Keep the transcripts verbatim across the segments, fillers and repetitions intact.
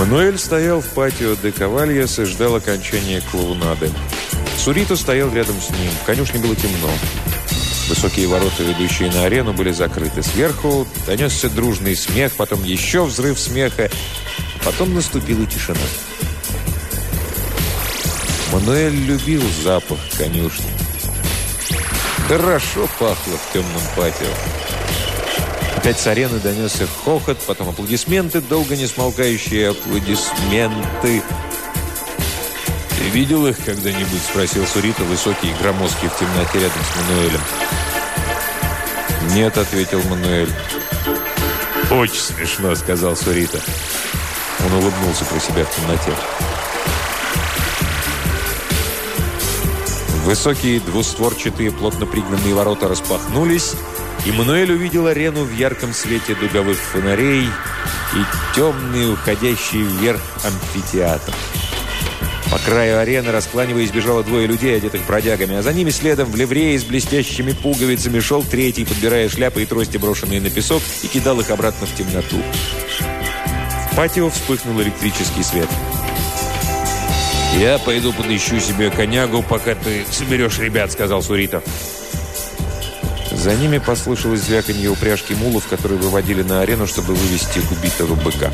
Мануэль стоял в патио де Кавальес и ждал окончания клоунады. Сурито стоял рядом с ним. В конюшне было темно. Высокие ворота, ведущие на арену, были закрыты. Сверху донесся дружный смех, потом еще взрыв смеха. Потом наступила тишина. Мануэль любил запах конюшни. Хорошо пахло в темном патио. Опять с арены донесся хохот, потом аплодисменты, долго не смолкающие аплодисменты. «Ты видел их когда-нибудь?» – спросил Сурито, высокий и громоздкий в темноте рядом с Мануэлем. «Нет», – ответил Мануэль. «Очень смешно», – сказал Сурито. Он улыбнулся про себя в темноте. Высокие двустворчатые плотно пригнанные ворота распахнулись, и Мануэль увидел арену в ярком свете дуговых фонарей и темный, уходящий вверх амфитеатр. По краю арены, раскланиваясь, бежало двое людей, одетых бродягами, а за ними следом в ливрее с блестящими пуговицами шел третий, подбирая шляпы и трости, брошенные на песок, и кидал их обратно в темноту. В патио вспыхнул электрический свет. «Я пойду подыщу себе конягу, пока ты соберешь ребят», — сказал Сурито. За ними послышалось звяканье упряжки мулов, которые выводили на арену, чтобы вывести убитого быка.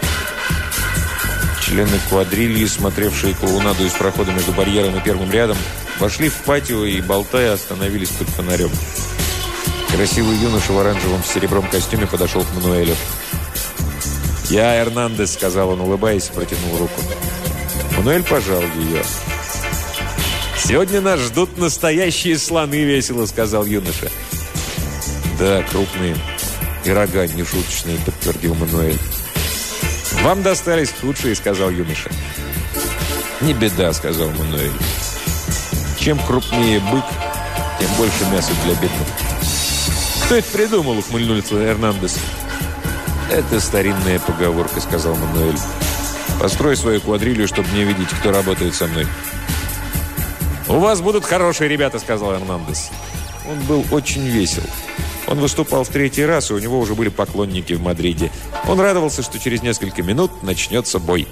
Члены квадрильи, смотревшие клоунаду из прохода между барьером и первым рядом, вошли в патио и, болтая, остановились под фонарем. Красивый юноша в оранжевом с серебром костюме подошел к Мануэлю. «Я Эрнандес», — сказал он, улыбаясь, и протянул руку. Мануэль пожал ее. «Сегодня нас ждут настоящие слоны», — весело сказал юноша. «Да, крупные. И рога нешуточные», — подтвердил Мануэль. «Вам достались худшие», — сказал юноша. «Не беда», — сказал Мануэль. «Чем крупнее бык, тем больше мяса для бедных». «Кто это придумал?» — ухмыльнулся Эрнандес. «Это старинная поговорка», — сказал Мануэль. «Построй свою квадрилью, чтобы мне видеть, кто работает со мной». «У вас будут хорошие ребята», — сказал Эрнандес. Он был очень весел. Он выступал в третий раз, и у него уже были поклонники в Мадриде. Он радовался, что через несколько минут начнется бой.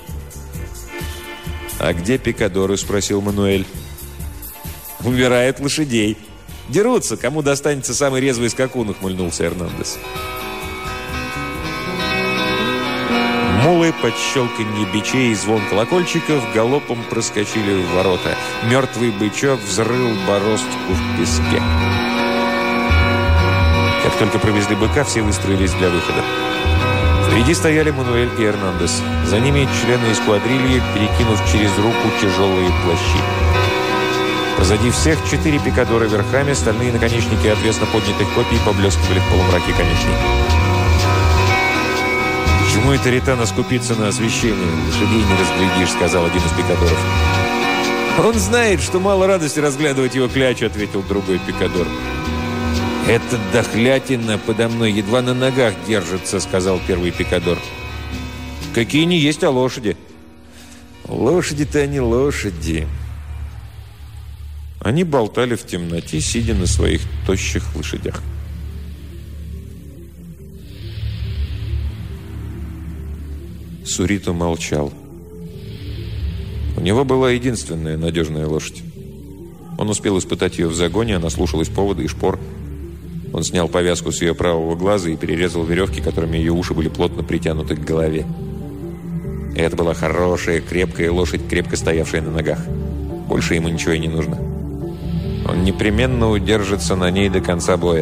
«А где пикадоры?» – спросил Мануэль. «Убирают лошадей. Дерутся, кому достанется самый резвый скакун», – ухмыльнулся Эрнандес. Мулы под щелканье бичей и звон колокольчиков галопом проскочили в ворота. Мертвый бычок взрыл бороздку в песке. Как только провезли быка, все выстроились для выхода. Впереди стояли Мануэль и Эрнандес. За ними члены эскадрильи, перекинув через руку тяжелые плащи. Позади всех четыре пикадора верхами, стальные наконечники отвесно поднятых копий поблескивали в полумраке конечней. «Почему это Ритана скупится на освещение? Лошадей не разглядишь», — сказал один из пикадоров. «Он знает, что мало радости разглядывать его клячу», — ответил другой пикадор. «Эта дохлятина подо мной едва на ногах держится», — сказал первый пикадор. «Какие не есть, а лошади». «Лошади-то они лошади». Они болтали в темноте, сидя на своих тощих лошадях. Сурито молчал. У него была единственная надежная лошадь. Он успел испытать ее в загоне, она слушалась повода и шпор. Он снял повязку с ее правого глаза и перерезал веревки, которыми ее уши были плотно притянуты к голове. И это была хорошая, крепкая лошадь, крепко стоявшая на ногах. Больше ему ничего и не нужно. Он непременно удержится на ней до конца боя.